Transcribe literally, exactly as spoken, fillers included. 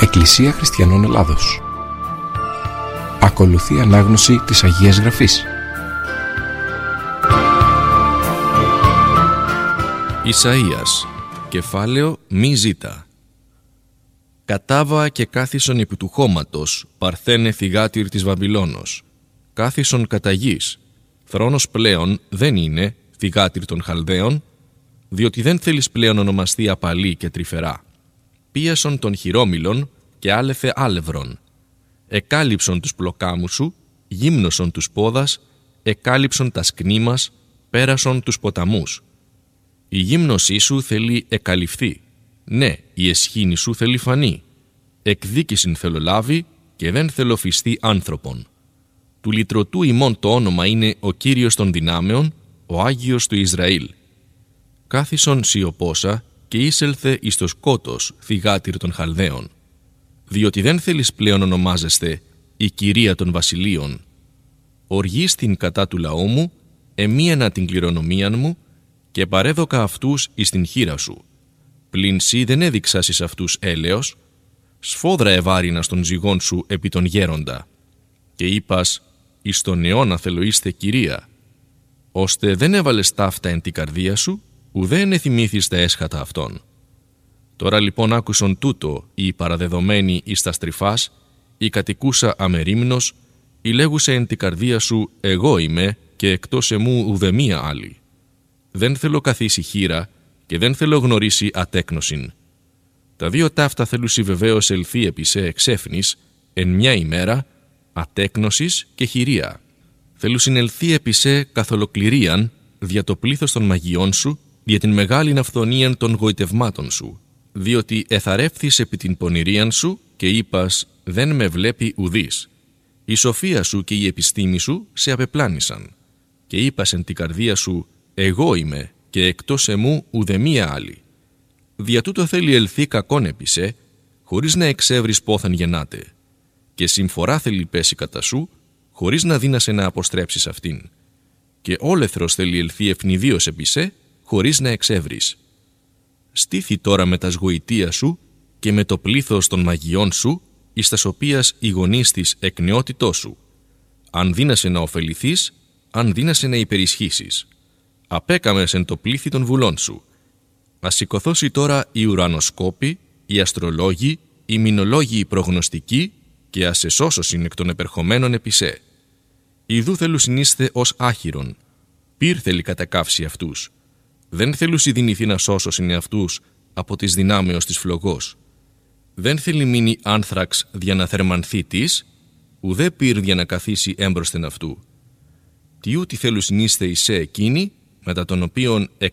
Εκκλησία Χριστιανών Ελλάδος. Ακολουθεί ανάγνωση της Αγίας Γραφής. Ισαΐας, κεφάλαιο μη ζήτα. Κατάβα και κάθισον επί του χώματος, παρθένε θυγάτηρ της Βαβυλώνος. Κάθισον κατά γης, θρόνος πλέον δεν είναι, θυγάτηρ των Χαλδαίων, διότι δεν θέλεις πλέον ονομαστεί απαλή και τρυφερά. Πίασον των χειρόμυλων και άλεθε άλευρον. Εκάλυψον τους πλοκάμους σου, γύμνωσον τους πόδας, εκάλυψον τα σκνήμας, πέρασον τους ποταμούς. Η γύμνωσή σου θέλει εκαλυφθεί. Ναι, η εσχήνη σου θέλει φανεί. Εκδίκησιν θέλω λάβει και δεν θέλω φυστεί άνθρωπον. Του λυτρωτού ημών το όνομα είναι ο Κύριος των δυνάμεων, ο Άγιος του Ισραήλ. Κάθισον σιωπόσα και είσελθε εις το σκότος θυγάτηρ των Χαλδαίων. Διότι δεν θέλεις πλέον ονομάζεστε η Κυρία των Βασιλείων. Οργίστην κατά του λαού μου, εμίαινα την κληρονομίαν μου και παρέδωκα αυτούς εις την χείρα σου. Πλην σύ δεν έδειξας εις αυτούς έλεος, σφόδρα ευάρινας των ζυγών σου επί τον γέροντα. Και είπας, εις τον αιώνα θέλω είστε Κυρία, ώστε δεν έβαλες ταύτα εν την καρδία σου, ουδέ ενεθυμήθης τα έσχατα αυτών. Τώρα λοιπόν άκουσον τούτο η παραδεδομένη εις τα στριφάς, η κατοικούσα αμερίμνος, η λέγουσε εν την καρδία σου εγώ είμαι και εκτός εμού ουδεμία άλλη. Δεν θέλω καθίσει χείρα και δεν θέλω γνωρίσει ατέκνοσιν. Τα δύο ταύτα θέλουσι βεβαίως ελθεί επί σε εξέφνης εν μια ημέρα, ατέκνοσης και χειρία. Θέλουσιν ελθεί επί σε καθολοκληρίαν δια το πλήθος των μαγειών σου, δια την μεγάλην αυθονίαν των γοητευμάτων σου, διότι εθαρεύθης επί την πονηρίαν σου και είπας δεν με βλέπει ουδής. Η σοφία σου και η επιστήμη σου σε απεπλάνησαν και είπας εν την καρδία σου εγώ είμαι και εκτός εμού ουδεμία άλλη. Δια τούτο θέλει ελθεί κακόν επί σε, χωρίς να εξεύρεις πόθεν γεννάται, και συμφορά θέλει πέσει κατά σου, χωρίς να δύνασαι να αποστρέψεις αυτήν. Και όλεθρος θέλει ελθεί ευνηδίως επί σε, χωρίς να εξεύρεις. Στήθη τώρα με τα σγοητεία σου και με το πλήθος των μαγειών σου, εις τας οποίας η γονείς της εκ νεότητός σου. Αν δύνασαι να ωφεληθείς, αν δύνασαι να υπερισχύσεις. Απέκαμες εν το πλήθη των βουλών σου. Ας σηκωθώσει τώρα οι ουρανοσκόποι, οι αστρολόγοι, οι μηνολόγοι οι προγνωστικοί και ας εσώσωσιν εκ των επερχομένων επί σε. Ιδού θέλου συνείστε ως άχυρον. Πυρ θέλει κατακαύσει αυτούς. Δεν θέλουσι δυνηθεί να σώσωσιν αυτούς από τις δυνάμεως της φλογός. Δεν θέλει μείνει άνθραξ δια να θερμανθεί της, ουδέ πυρ δια να καθίσει έμπροσθεν αυτού. Τι ούτι θέλουσιν είστε εις σε εκείνοι, μετά των οποίων εκ